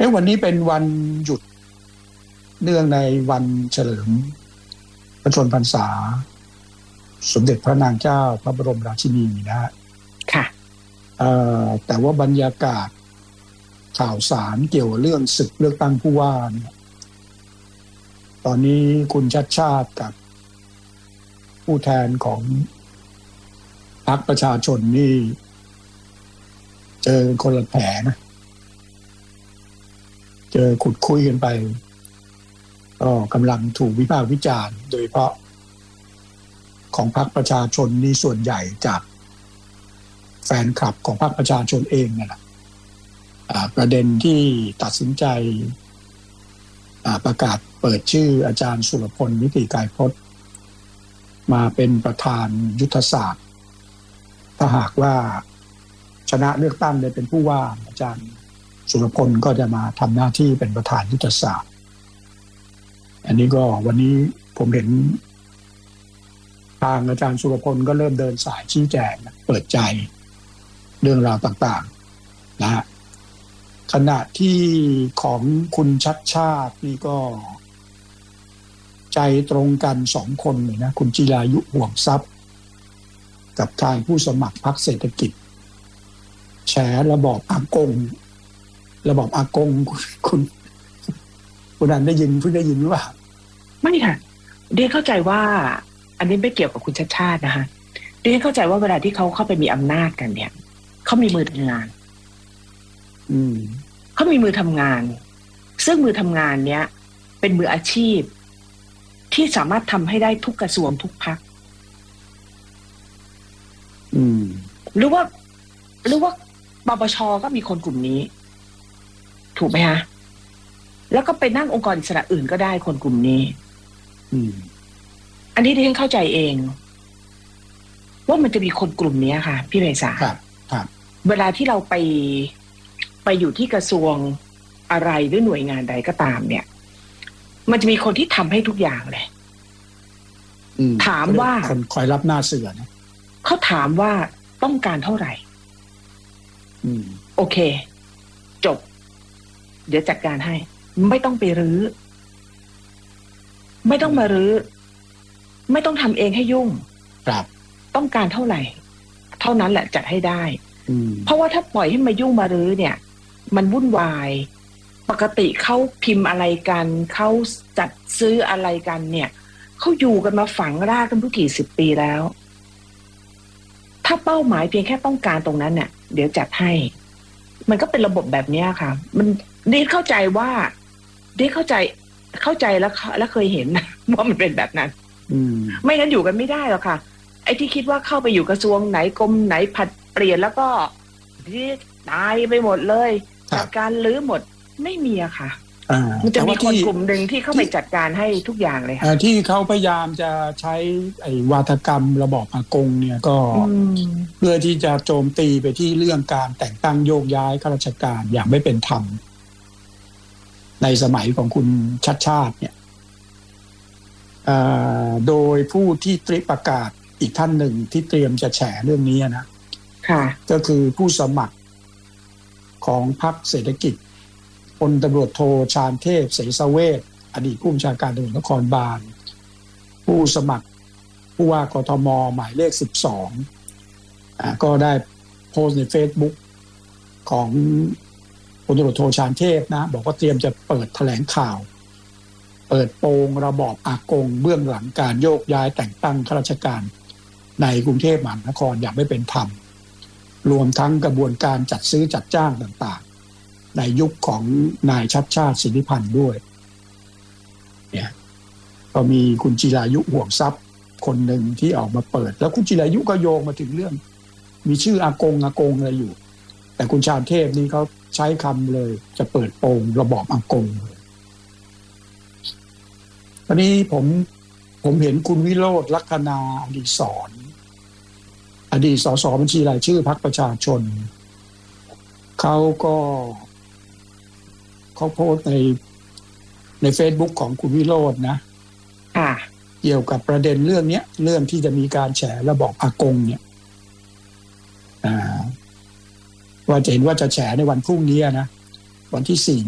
วันนี้เป็นวันหยุดเนื่องในวันเฉลิมพระชนมพรรษาสมเด็จพระนางเจ้าพระบรมราชินีนะฮะค่ะแต่ว่าบรรยากาศข่าวสารเกี่ยวกับเรื่องศึกเลือกตั้งผู้ว่าเนี่ยตอนนี้คุณชัชชาติกับผู้แทนของพรรคประชาชนนี่เจอคนละแผลนะเจอขุดคุยกันไปก็กำลังถูกวิพากษ์วิจารณ์โดยเฉพาะของพรรคประชาชนนี่ส่วนใหญ่จากแฟนคลับของพรรคประชาชนเองนั่นแหละประเด็นที่ตัดสินใจประกาศเปิดชื่ออาจารย์สุรพลนิติกายพจน์มาเป็นประธานยุทธศาสตร์ถ้าหากว่าชนะเลือกตั้งได้เป็นผู้ว่าอาจารย์สุรพลก็จะมาทำหน้าที่เป็นประธานยุทธศาสตร์อันนี้ก็วันนี้ผมเห็นทางอาจารย์สุรพลก็เริ่มเดินสายชี้แจงเปิดใจเรื่องราวต่างๆนะฮะขณะที่ของคุณชัชชาตินี่ก็ใจตรงกันสองคนเลยนะคุณจิรายุห่วงทรัพย์กับทางผู้สมัครพรรคเศรษฐกิจแฉระบอบอากงคุณนันได้ยินเพิ่งได้ยินหรือเปล่าไม่ค่ะเดียเข้าใจว่าอันนี้ไม่เกี่ยวกับคุณชัชชาตินะคะเดียเข้าใจว่าเวลาที่เขาเข้าไปมีอำนาจกันเนี่ยเขามีมือทำงานเขามีมือทำงานซึ่งมือทำงานเนี้ยเป็นมืออาชีพที่สามารถทำให้ได้ทุกกระทรวงทุกพรรคหรือว่าปปช.ก็มีคนกลุ่มนี้ถูกไหมฮะแล้วก็ไปนั่งองค์กรอิสระอื่นก็ได้คนกลุ่มนี้อันนี้ดิฉันเข้าใจเองว่ามันจะมีคนกลุ่มนี้ค่ะพี่ไพศาลครับเวลาที่เราไปอยู่ที่กระทรวงอะไรหรือหน่วยงานใดก็ตามเนี่ยมันจะมีคนที่ทำให้ทุกอย่างเลยถามว่าคนคอยรับหน้าเสือนะเขาถามว่าต้องการเท่าไหร่โอเคจบเดี๋ยวจัดการให้ไม่ต้องไปรื้อไม่ต้องมารื้อไม่ต้องทำเองให้ยุ่งครับต้องการเท่าไหร่เท่านั้นแหละจัดให้ได้เพราะว่าถ้าปล่อยให้มายุ่งมารื้อเนี่ยมันวุ่นวายปกติเขาพิมพ์อะไรกันเขาจัดซื้ออะไรกันเนี่ยเขาอยู่กันมาฝังรากกันทุกกี่สิบปีแล้วถ้าเป้าหมายเพียงแค่ต้องการตรงนั้นเนี่ยเดี๋ยวจัดให้มันก็เป็นระบบแบบนี้ค่ะมันดิเข้าใจว่าดิเข้าใจแล้วเคยเห็นนะว่ามันเป็นแบบนั้นไม่งั้นอยู่กันไม่ได้หรอกค่ะไอ้ที่คิดว่าเข้าไปอยู่กระทรวงไหนกรมไหนผัดเปลี่ยนแล้วก็ที่ตายไปหมดเลยจัดการลื้อหมดไม่มีอะค่ะมันจะมีคนกลุ่มหนึ่งที่เข้าไปจัดการให้ทุกอย่างเลยค่ะที่เขาพยายามจะใช้ไอ้วาทกรรมระบอบอากงเนี่ยก็เพื่อที่จะโจมตีไปที่เรื่องการแต่งตั้งโยกย้ายข้าราชการอย่างไม่เป็นธรรมในสมัยของคุณชัชชาติเนี่ยโดยผู้ที่ประกาศอีกท่านหนึ่งที่เตรียมจะแฉเรื่องนี้นะก็คือผู้สมัครของพรรคเศรษฐกิจพลตำรวจโทชาญเทพเสสเวชอดีตผู้บัญชาการตำรวจนครบาลผู้สมัครผู้ว่ากทมหมายเลข12ก็ได้โพสต์ใน Facebook ของพลตำรวจโทชาญเทพนะบอกว่าเตรียมจะเปิดแถลงข่าวเปิดโปงระบอบอากงเบื้องหลังการโยกย้ายแต่งตั้งข้าราชการในกรุงเทพมหานครอย่างไม่เป็นธรรมรวมทั้งกระบวนการจัดซื้อจัดจ้างต่างๆในยุคของนายชัชชาติสิทธิพันธ์ด้วยเนี่ยก็มีคุณจิรายุห่วงทรัพย์คนหนึ่งที่ออกมาเปิดแล้วคุณจิรายุก็โยงมาถึงเรื่องมีชื่ออากงอะไรอยู่แต่คุณชาญเทพนี่เขาใช้คำเลยจะเปิดโปงระบอบอากงเลยวันนี้ผมเห็นคุณวิโรจน์ลัคนาอดีศรอดีตสสบัญชีรายชื่อพรรคประชาชนเขาโพสต์ใน Facebook ของคุณวิโรจน์นะเกี่ยวกับประเด็นเรื่องนี้เรื่องที่จะมีการแฉระบอบอากงเนี่ยว่าจะเห็นว่าจะแฉในวันพรุ่งนี้นะวันที่4